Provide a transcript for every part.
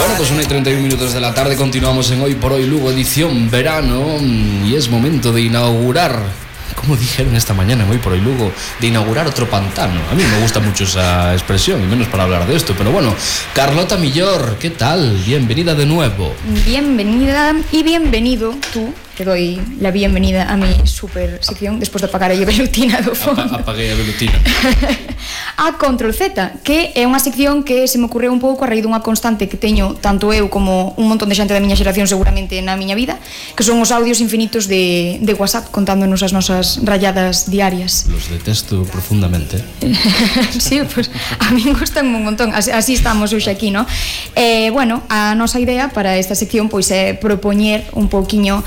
Bueno, pues 1:31 de la tarde, continuamos en Hoy por Hoy Lugo, edición verano, y es momento de inaugurar, como dijeron esta mañana en Hoy por Hoy Lugo, de inaugurar otro pantano. A mí me gusta mucho esa expresión, y menos para hablar de esto, pero bueno, Carlota Millor, ¿qué tal? Bienvenida de nuevo. Bienvenida y bienvenido tú. Te doy la bienvenida a mi super sección despois de apagar a velutina do fondo. Apaguei a velutina. A Control Z, que é unha sección que se me ocorreu un pouco a raíz dunha constante que teño tanto eu como un montón de xente da miña xeración seguramente na miña vida, que son os audios infinitos de WhatsApp contándonos as nosas rayadas diarias. Los detesto profundamente. Sí, pues a mí gustan un montón. Así estamos hoxe aquí, ¿no? Bueno, a nosa idea para esta sección pois é propoñer un pouquiño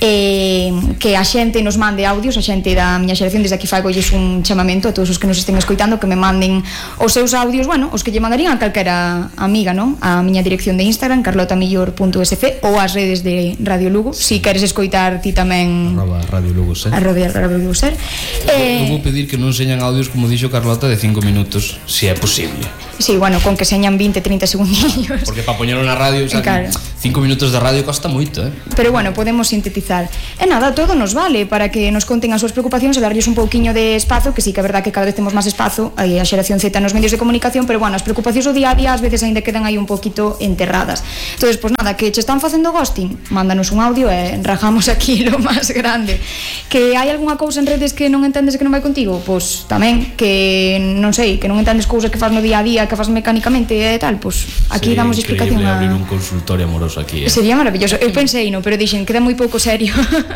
que a xente nos mande audios, a xente da miña xeración. Desde aquí fagolles un chamamento a todos os que nos estén escoitando que me manden os seus audios, bueno, os que lle mandarían a calquera amiga, non? A miña dirección de Instagram, carlotamillor.sc, ou as redes de Radio Lugo, si queres escoitar ti tamén @Radio Lugo Ser. Radio Lugo Ser. Eu vou pedir que non señan audios, como dixo Carlota, de 5 minutos, se é posible. Sí, bueno, con que señan 20-30 segundillos. Porque para poñelo na radio, o sea, claro, 5 minutos de radio costa moito, Pero bueno, podemos sintetizar. E nada, todo nos vale para que nos conten as súas preocupacións e darlles un pouquiño de espazo, que sí que é verdad que cada vez temos máis espazo, a xeración Z nos medios de comunicación, pero bueno, as preocupacións do día a día ás veces ainda quedan aí un poquito enterradas. Entonces, pues nada, que che están facendo ghosting, mándanos un audio e rajamos aquí lo máis grande. Que hai algunha cousa en redes que non entendes que non vai contigo? Pois tamén, que non sei, que non entendes cousas que faz no día a día, que faz mecánicamente e tal, pois aquí damos explicación a... abrir un consultorio amoroso aquí, Sería maravilloso. Eu pensei, no, pero dixen, queda moi pouco serio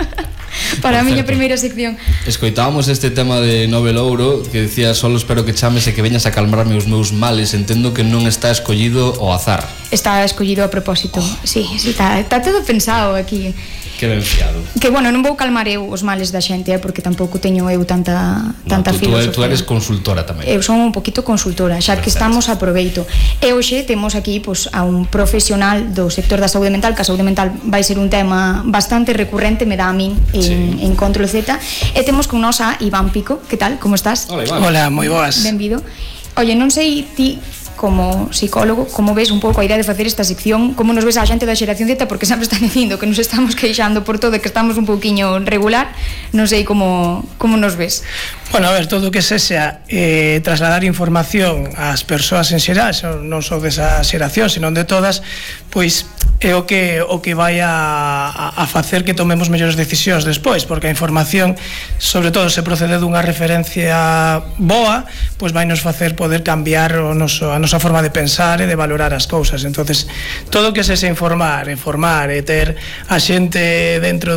para a miña primeira sección. Escoitábamos este tema de Nove Louro que decía: solo espero que chames e que veñas a calmarme os meus males. Entendo que non está escollido ao azar. Está escollido a propósito. Sí, está todo pensado aquí. Que ben fiado. Que bueno, non vou calmar eu os males da xente, porque tampouco teño eu tanta filosofía. Tú eres consultora tamén. Eu son un poquito consultora, xa que estamos, aproveito. E hoxe temos aquí pois a un profesional do sector da saúde mental, que a saúde mental vai ser un tema bastante recurrente, me dá a min en Control Z. E temos con nos a Iván Pico. Que tal? Como estás? Hola, Iván. Hola, moi boas. Benvido. Oye, non sei ti, como psicólogo, como ves un pouco a idea de facer esta sección, como nos ves a xente da xeración Z, porque sempre están dicindo que nos estamos queixando por todo e que estamos un pouquiño regular, non sei como nos ves. Bueno, a ver, todo o que sexa trasladar información ás persoas en xeral, non só desa xeración, senón de todas, pois é o que vai a facer que tomemos mellores decisións despois, porque a información, sobre todo se procede dunha referencia boa, pois vai nos facer poder cambiar a nosa forma de pensar e de valorar as cousas. Entonces, todo o que sexa informar e ter a xente dentro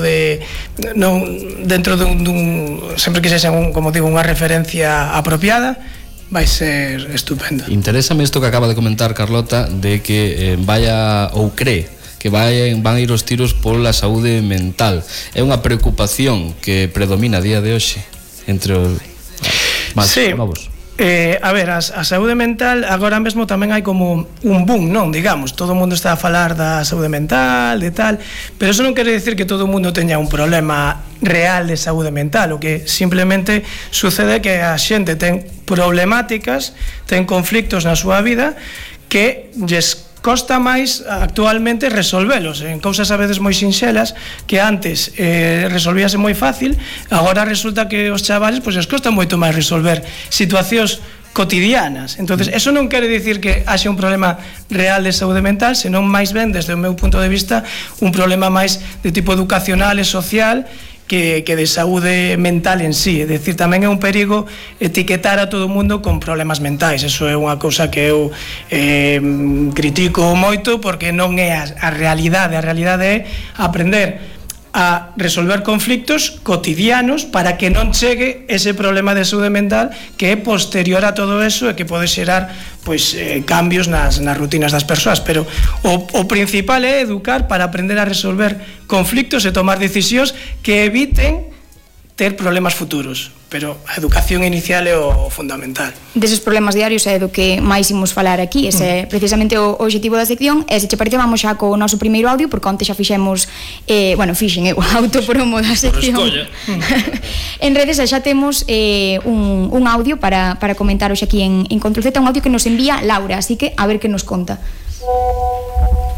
dun sempre que sexa como digo, unha referencia apropiada, vai ser estupendo. Interésame isto que acaba de comentar Carlota, de que vaya ou cree que van a ir os tiros pola saúde mental. É unha preocupación que predomina a día de hoxe entre os máis novos. A ver, a saúde mental agora mesmo tamén hai como un boom, non? Digamos, todo o mundo está a falar da saúde mental, de tal, pero eso non quere decir que todo o mundo teña un problema real de saúde mental. O que simplemente sucede é que a xente ten problemáticas, ten conflictos na súa vida que lles costa máis actualmente resolvelos en cousas a veces moi sinxelas que antes resolvíase moi fácil. Agora resulta que os chavales pois les costa moito máis resolver situacións cotidianas. Entonces, eso non quere dicir que haxe un problema real de saúde mental, senón máis ben, desde o meu punto de vista, un problema máis de tipo educacional e social que de saúde mental en sí. É dicir, tamén é un perigo etiquetar a todo o mundo con problemas mentais. Eso é unha cousa que eu critico moito, porque non é a realidade. A realidade é aprender a resolver conflictos cotidianos para que non chegue ese problema de saúde mental que é posterior a todo eso e que pode xerar pois cambios nas rutinas das persoas. Pero o principal é educar para aprender a resolver conflictos e tomar decisións que eviten ter problemas futuros, pero a educación inicial é o fundamental. Deses problemas diarios é do que máis imos falar aquí, ese é precisamente o objetivo da sección. E se che parece, vamos xa co noso primeiro audio, porque onte xa fixemos fixen eu autopromo da sección en redes. Xa temos un audio para comentaros aquí en Control Z, un audio que nos envía Laura, así que a ver que nos conta.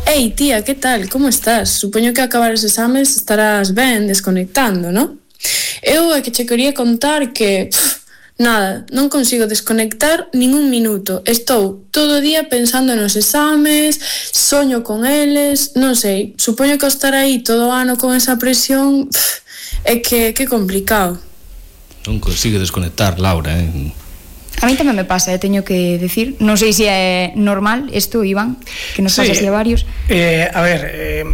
Ei, tía, que tal? Como estás? Supoño que a acabar os exames estarás ben desconectando, non? Eu é que che quería contar que... nada, non consigo desconectar ningún minuto. Estou todo o día pensando nos exames, soño con eles, non sei, supoño que estar aí todo o ano con esa presión é que complicado. Non consigo desconectar, Laura, A mí tamén me pasa, teño que decir. Non sei se é normal isto, Iván, que nos pasa así a varios. A ver,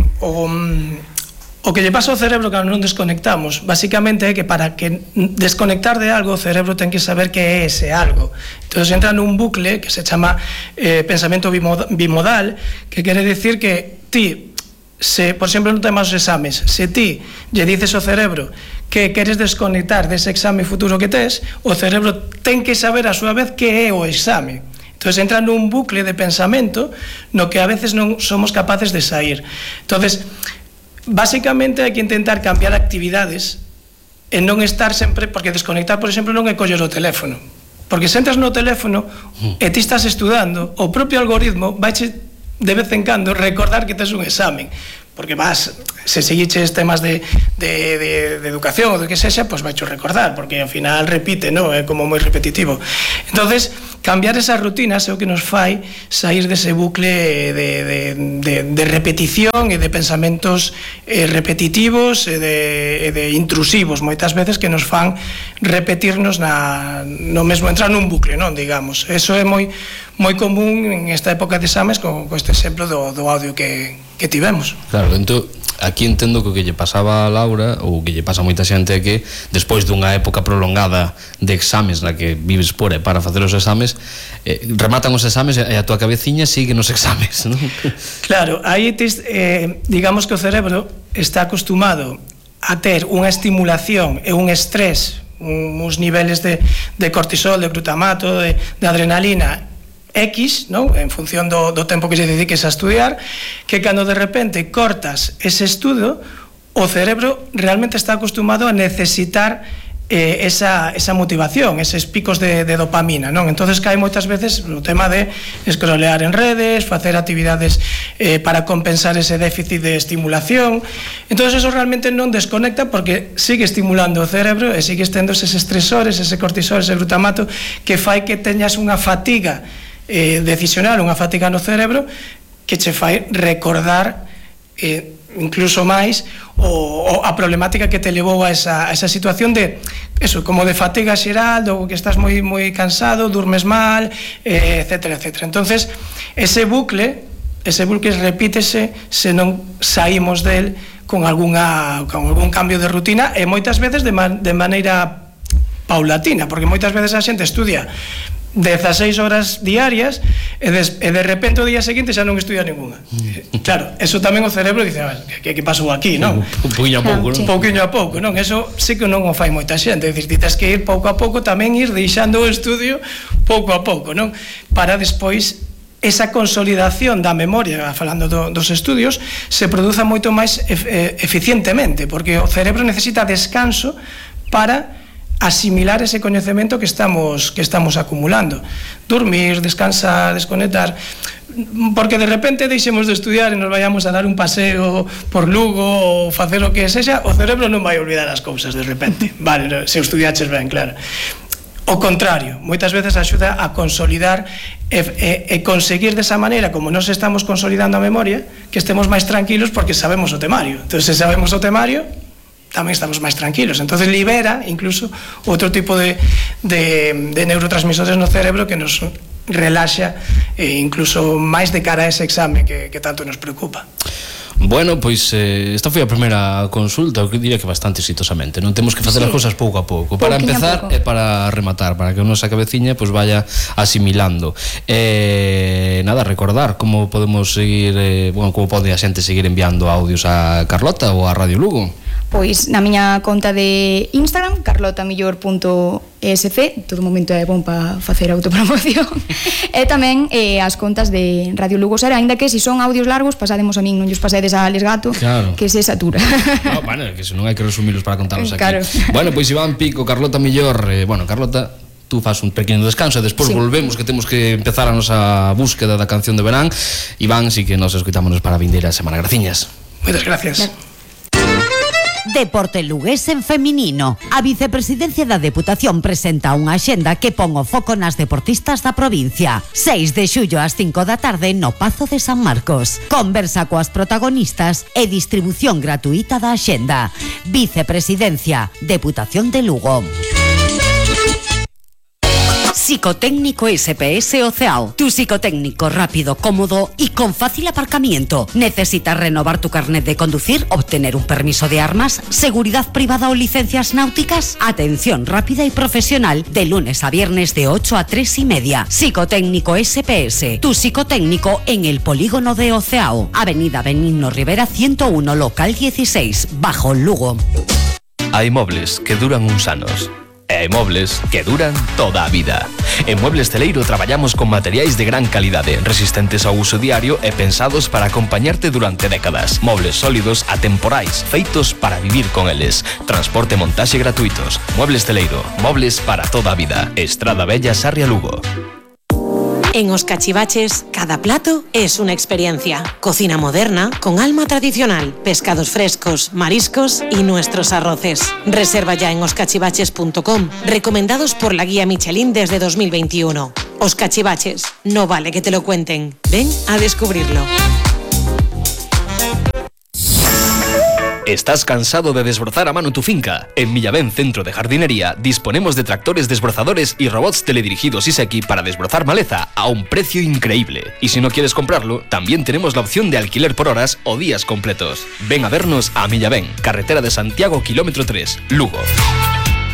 o que lle pasa ao cerebro cando non desconectamos basicamente é que para que desconectar de algo o cerebro ten que saber que é ese algo. Entón entra nun bucle que se chama pensamento bimodal, que quere decir que ti, se, por exemplo, non temas os exames, se ti lle dices ao cerebro que queres desconectar dese exame futuro que tes, o cerebro ten que saber a súa vez que é o exame. Entón entra nun bucle de pensamento no que a veces non somos capaces de sair. Entón, basicamente hai que intentar cambiar actividades e non estar sempre, porque desconectar, por exemplo, non é coller o teléfono, porque se entras no teléfono e ti estás estudando, o propio algoritmo vaiche de vez en cando recordar que tes un examen, porque vas, se seguiches temas de educación ou do que sexa, pois vai recordar, porque ao final repite, non? É como moi repetitivo. Entonces, cambiar esas rutinas é o que nos fai sair dese bucle de repetición e de pensamentos repetitivos e de intrusivos, moitas veces, que nos fan repetirnos no mesmo, entrar nun bucle, non? Digamos, eso é moi común en esta época de exames, con este exemplo do audio que tivemos. Claro, entón, aquí entendo que o que lle pasaba a Laura, ou que lle pasa a moita xente, é que despois dunha época prolongada de exames na que vives por e para facer os exames, rematan os exames e a tua cabeciña sigue nos exames, non? Claro, aí digamos que o cerebro está acostumado a ter unha estimulación e un estrés, uns niveles de cortisol, de glutamato, de adrenalina X, non? En función do tempo que se dediques a estudiar, que cando de repente cortas ese estudo, o cerebro realmente está acostumado a necesitar esa motivación, eses picos de dopamina, non? Entonces cae moitas veces no tema de scrollear en redes, facer actividades para compensar ese déficit de estimulación. Entonces eso realmente non desconecta, porque sigue estimulando o cerebro e sigues tendo eses estresores, ese cortisol, ese glutamato, que fai que teñas unha fatiga decisional, unha fatiga no cerebro que che fai recordar incluso máis a problemática que te levou a esa situación de eso, como de fatiga xeral, do que estás moi cansado, durmes mal, etcétera, etcétera. Entonces, ese bucle repítese se non saímos del con algún cambio de rutina, e moitas veces de maneira paulatina, porque moitas veces a xente estudia 16 horas diarias e de repente o día seguinte xa non estudia ninguna. Claro, eso tamén o cerebro dice, que pasou aquí, non? Un pouquinho a pouco, non? Un pouquinho a pouco, non? Eso sí que non o fai moita xente, é dicir, tens que ir pouco a pouco, tamén ir deixando o estudio pouco a pouco, non? Para despois esa consolidación da memoria, falando dos estudios, se produza moito máis eficientemente, porque o cerebro necesita descanso para asimilar ese coñecemento que estamos acumulando. Dormir, descansar, desconectar, porque de repente deixemos de estudiar e nos vayamos a dar un paseo por Lugo ou facer o que sexa, o cerebro non vai olvidar as cousas de repente. Vale, se o estudiaches ben, claro. O contrario, moitas veces axuda a consolidar e conseguir desa maneira, como nos estamos consolidando a memoria, que estemos máis tranquilos porque sabemos o temario. Entón, se sabemos o temario, tamén estamos máis tranquilos. Entonces libera incluso outro tipo de neurotransmisores no cerebro que nos relaxa incluso máis de cara a ese exame que tanto nos preocupa. Bueno, pois esta foi a primeira consulta, eu diría que bastante exitosamente. Non temos que facer as cousas pouco a pouco. Para empezar e para rematar, para que a nosa cabeciña pois vaya asimilando. Nada, recordar como podemos seguir, como pode a xente seguir enviando audios a Carlota ou a Radio Lugo. Pois na miña conta de Instagram, carlotamillor.esc, todo momento é bon para facer autopromoción. E tamén as contas de Radio Lugo Sera, aínda que se son audios largos, pasademos a min, non llos pasedes a Alex Gato, claro, que se satura. No, bueno, que se non hai que resumilos para contarlos aquí. Claro. Bueno, pois Iván Pico, Carlota Millor, Carlota, tú fas un pequeno descanso e despois Sí. volvemos, que temos que empezar a nosa búsqueda da canción de verán. Iván, si que nos escoitámonos para a vindeira semana. Graciñas. Moitas gracias. Deporte lugués en feminino. A Vicepresidencia da Deputación presenta unha axenda que pon o foco nas deportistas da provincia. 6 de xullo ás 5 da tarde no Pazo de San Marcos. Conversa coas protagonistas e distribución gratuita da axenda. Vicepresidencia, Deputación de Lugo. Psicotécnico SPS Oceao. Tu psicotécnico rápido, cómodo y con fácil aparcamiento. ¿Necesitas renovar tu carnet de conducir, obtener un permiso de armas, seguridad privada o licencias náuticas? Atención rápida y profesional de lunes a viernes de 8 a 3:30. Psicotécnico SPS. Tu psicotécnico en el polígono de Oceao. Avenida Benigno Rivera 101, local 16, bajo Lugo. Hai mobles que duran uns anos e hai mobles que duran toda a vida. En Muebles Celeiro traballamos con materiais de gran calidade, resistentes ao uso diario e pensados para acompañarte durante décadas. Mobles sólidos, atemporais, feitos para vivir con eles. Transporte e montaxe gratuitos. Muebles Celeiro, mobles para toda a vida. Estrada Bella, Sarria, Lugo. En Os Cachivaches, cada plato es una experiencia. Cocina moderna con alma tradicional, pescados frescos, mariscos y nuestros arroces. Reserva ya en oscachivaches.com, recomendados por la guía Michelin desde 2021. Os Cachivaches, no vale que te lo cuenten. Ven a descubrirlo. ¿Estás cansado de desbrozar a mano tu finca? En Millavén Centro de Jardinería disponemos de tractores desbrozadores y robots teledirigidos Iseki para desbrozar maleza a un precio increíble. Y si no quieres comprarlo, también tenemos la opción de alquiler por horas o días completos. Ven a vernos a Millavén, carretera de Santiago, kilómetro 3, Lugo.